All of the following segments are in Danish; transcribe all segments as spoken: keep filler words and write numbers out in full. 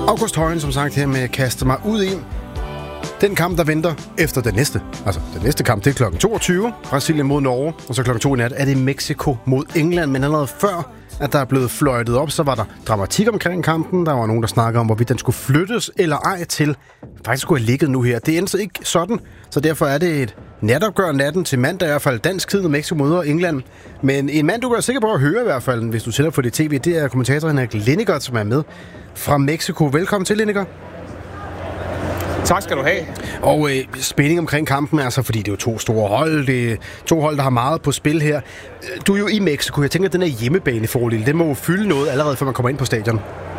August Højen, som sagt, her med kaster mig ud i den kamp, der venter efter den næste. Altså, den næste kamp, det er klokken toogtyve. Brasilien mod Norge. Og så klokken to i nat er det Mexico mod England. Men allerede før, at der er blevet fløjtet op, så var der dramatik omkring kampen. Der var nogen, der snakkede om, hvorvidt den skulle flyttes eller ej til. Faktisk skulle have ligget nu her. Det endte ikke sådan. Så derfor er det et natopgør natten til mandag, i hvert fald dansk tid, når Mexico møder England. Men en mand, du kan være sikker på at høre i hvert fald, hvis du tænder på det tv, det er kommentator Henrik Lineker, som er med fra Mexico. Velkommen til, Lineker. Tak skal du have. Og øh, spænding omkring kampen, altså, fordi det er jo to store hold. Det er to hold, der har meget på spil her. Du er jo i Mexico. Jeg tænker, at den her hjemmebanefordel, det må jo fylde noget allerede, før man kommer ind på stadion.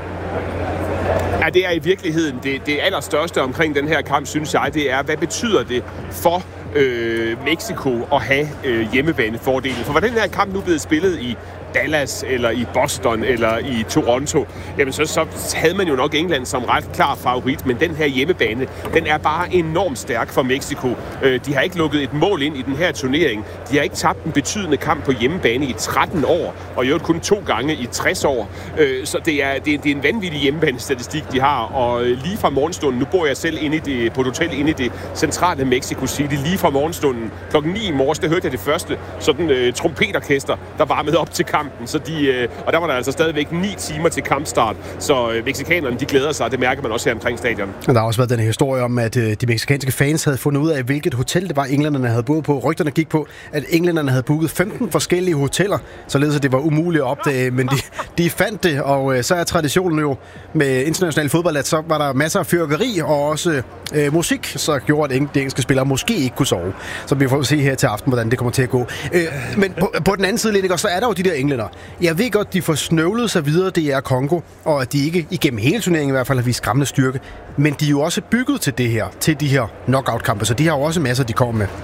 Ja, det er i virkeligheden det, det allerstørste omkring den her kamp, synes jeg, det er, hvad betyder det for øh, Mexico at have øh, hjemmebanefordelen? For var den her kamp nu blevet spillet i Dallas, eller i Boston, eller i Toronto, jamen så, så havde man jo nok England som ret klar favorit, men den her hjemmebane, den er bare enormt stærk for Mexico. De har ikke lukket et mål ind i den her turnering. De har ikke tabt en betydende kamp på hjemmebane i tretten år, og i øvrigt kun to gange i tres år. Så det er, det er, det er en vanvittig hjemmebanestatistik, de har, og lige fra morgenstunden, nu bor jeg selv inde i det, på et hotel inde i det centrale Mexico City, lige fra morgenstunden, klokken ni i morges, der hørte jeg det første sådan uh, trompetorkester, der varmede op til kamp. Så de, øh, og der var der altså stadigvæk ni timer til kampstart, så øh, mexikanerne, de glæder sig, det mærker man også her omkring stadion. Og der har også været den her historie om, at øh, de mexikanske fans havde fundet ud af, hvilket hotel det var, englænderne havde boet på. Rygterne gik på, at englænderne havde booket femten forskellige hoteller, således at det var umuligt at opdage, men de, de fandt det, og øh, så er traditionen jo med international fodbold, at så var der masser af fyrværkeri og også øh, musik, så gjorde, at de engelske spillere måske ikke kunne sove. Så vi får se her til aften, hvordan det kommer til at gå. Øh, men på, på den anden side, Lineker, så er der jo de der englænder. Jeg ved godt, de får snøvlet sig videre, det er Kongo, og at de ikke igennem hele turneringen i hvert fald har vist skræmmende styrke. Men de er jo også bygget til det her, til de her knockout-kampe, så de har jo også masser, de kommer med.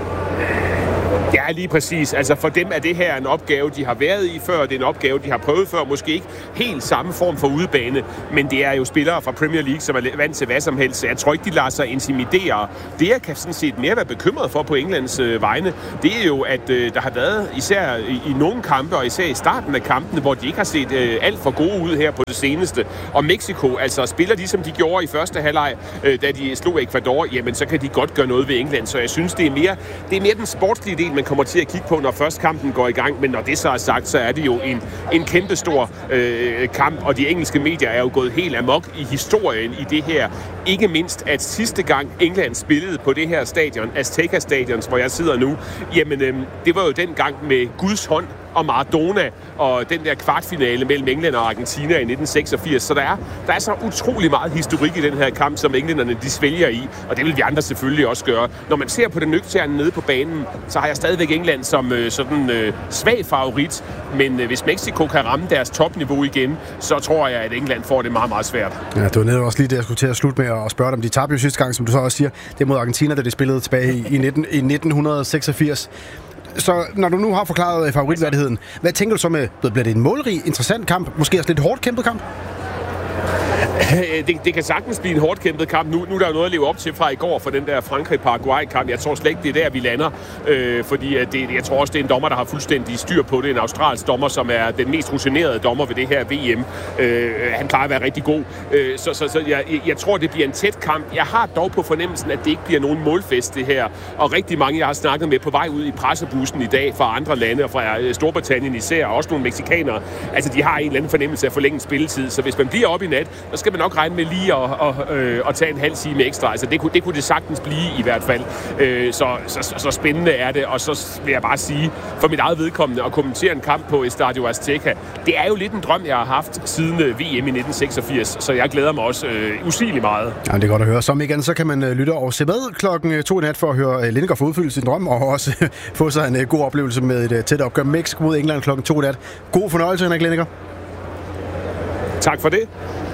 Ja, lige præcis. Altså for dem er det her en opgave, de har været i før. Det er en opgave, de har prøvet før. Måske ikke helt samme form for udebane, men det er jo spillere fra Premier League, som er vant til hvad som helst. Så jeg tror ikke, de lader sig intimidere. Det, jeg kan sådan set mere være bekymret for på Englands øh, vegne, det er jo, at øh, der har været især i, i nogle kampe, og især i starten af kampene, hvor de ikke har set øh, alt for gode ud her på det seneste. Og Mexico, altså spiller de, som de gjorde i første halvleg, øh, da de slog Ecuador, jamen så kan de godt gøre noget ved England. Så jeg synes, det er mere, det er mere den sportslige del, man kommer til at kigge på, når først kampen går i gang. Men når det så er sagt, så er det jo en, en kæmpestor øh, kamp, og de engelske medier er jo gået helt amok i historien i det her. Ikke mindst, at sidste gang England spillede på det her stadion, Azteca Stadion, hvor jeg sidder nu, jamen øh, det var jo den gang med Guds hånd og Maradona og den der kvartfinale mellem England og Argentina i nitten seksogfirs. Så der er, der er så utrolig meget historik i den her kamp, som englænderne de svælger i, og det vil vi andre selvfølgelig også gøre. Når man ser på det nøgterne nede på banen, så har jeg stadigvæk England som øh, sådan øh, svag favorit, men øh, hvis Mexico kan ramme deres topniveau igen, så tror jeg, at England får det meget, meget svært. Ja, det var netop også lige det, jeg skulle til at slutte med at spørge dem. De tabte jo sidste gang, som du så også siger, det er mod Argentina, da de spillede tilbage i, i, nitten, i nitten seksogfirs. Så når du nu har forklaret favoritværdigheden, hvad tænker du så med, bliver det en målrig, interessant kamp, måske også lidt hårdt kæmpet kamp? Det, det kan sagtens blive en hårdt kæmpet kamp. Nu, nu er der jo noget at leve op til fra i går for den der Frankrig-Paraguay-kamp. Jeg tror slet ikke, det er der, vi lander. Øh, fordi det, jeg tror også, det er en dommer, der har fuldstændig styr på det. En australsk dommer, som er den mest rutinerede dommer ved det her V M. Øh, han plejer at være rigtig god. Øh, så så, så jeg, jeg tror, det bliver en tæt kamp. Jeg har dog på fornemmelsen, at det ikke bliver nogen målfest, det her. Og rigtig mange, jeg har snakket med på vej ud i pressebussen i dag fra andre lande, og fra Storbritannien især, og også nogle mexikanere. Altså, de har en eller anden fornemmelse af forlænget spilletid. Så hvis man bliver op i nat, så skal man nok regne med lige at, at, at, at tage en halv time ekstra. Altså det kunne, det kunne det sagtens blive i hvert fald. Så, så, så spændende er det, og så vil jeg bare sige, for mit eget vedkommende, at kommentere en kamp på Estadio Azteca, det er jo lidt en drøm, jeg har haft siden V M i nitten seksogfirs, så jeg glæder mig også uh, usigeligt meget. Ja, det er godt at høre. Som igen, så kan man lytte og se med klokken to i nat for at høre Lineker få udfyldt sin drøm, og også få sig en god oplevelse med et tæt opgør Mexico mod England klokken to i nat. God fornøjelse, Henrik Lineker. Tak for det.